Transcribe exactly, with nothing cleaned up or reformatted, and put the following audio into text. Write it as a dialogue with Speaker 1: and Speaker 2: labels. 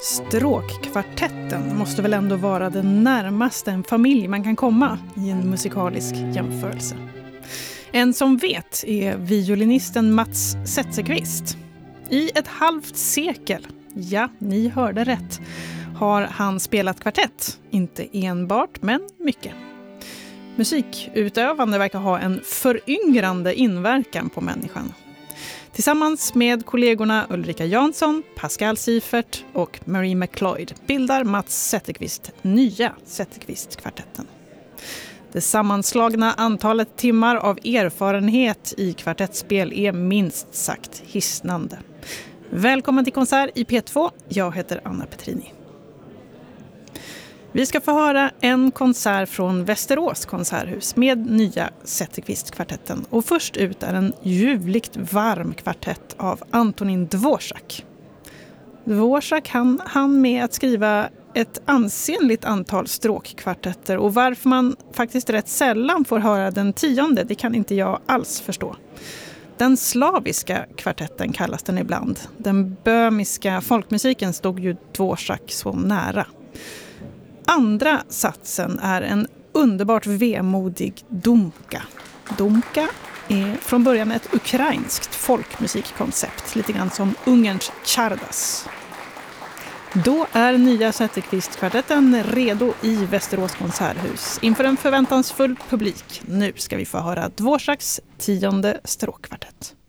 Speaker 1: Stråkkvartetten måste väl ändå vara det närmaste en familj man kan komma i en musikalisk jämförelse. En som vet är violinisten Mats Zetterqvist. I ett halvt sekel, ja, ni hörde rätt, har han spelat kvartett. Inte enbart, men mycket. Musikutövande verkar ha en föryngrande inverkan på människan. Tillsammans med kollegorna Ulrika Jansson, Pascal Siefert och Marie McLeod bildar Mats Zetterqvist nya Zetterqvist-kvartetten. Det sammanslagna antalet timmar av erfarenhet i kvartettspel är minst sagt hisnande. Välkommen till konsert i P två. Jag heter Anna Petrini. Vi ska få höra en konsert från Västerås konserthus med nya Zetterqvist-kvartetten. Och först ut är en ljuvligt varm kvartett av Antonin Dvorak. Dvorak han, han med att skriva ett ansenligt antal stråkkvartetter, och varför man faktiskt rätt sällan får höra den tionde, det kan inte jag alls förstå. Den slaviska kvartetten kallas den ibland. Den böhmiska folkmusiken stod ju Dvorak så nära. Andra satsen är en underbart vemodig dumka. Dumka är från början ett ukrainskt folkmusikkoncept, lite grann som Ungerns Chardas. Då är nya Zetterqvist-kvartetten redo i Västerås konserthus inför en förväntansfull publik. Nu ska vi få höra Dvoraks tionde stråkkvartett.